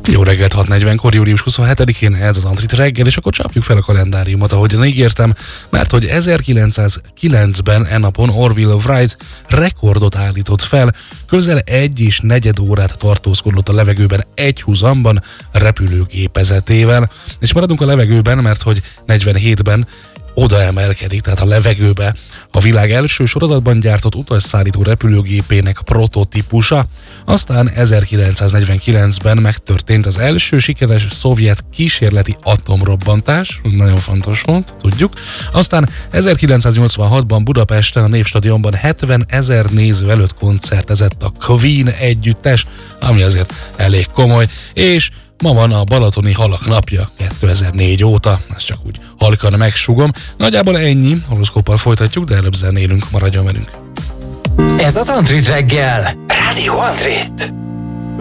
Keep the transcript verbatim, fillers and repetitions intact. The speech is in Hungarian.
Jó reggelt, hat negyvenkor, július huszonhetedikén, ez az Antrit reggel, és akkor csapjuk fel a kalendáriumot, ahogyan ígértem, mert hogy ezerkilencszázkilencben e napon Orville Wright rekordot állított fel, közel egy és negyed órát tartózkodott a levegőben egyhuzamban repülőgépezetével, és maradunk a levegőben, mert hogy negyvenhétben oda emelkedik, tehát a levegőbe a világ első sorozatban gyártott utasszállító repülőgépének prototípusa. Aztán ezerkilencszáznegyvenkilencben megtörtént az első sikeres szovjet kísérleti atomrobbantás, nagyon fontos volt, tudjuk. Aztán ezerkilencszáznyolcvanhatban Budapesten a Népstadionban hetvenezer néző előtt koncertezett a Queen együttes, ami azért elég komoly, és ma van a balatoni halak napja kétezer-négy óta, ezt csak úgy halkan megsugom. Nagyjából ennyi, horoszkóppal folytatjuk, de előbb zenélünk, maradjon velünk. Ez az Antrit reggel, Rádió Antrit.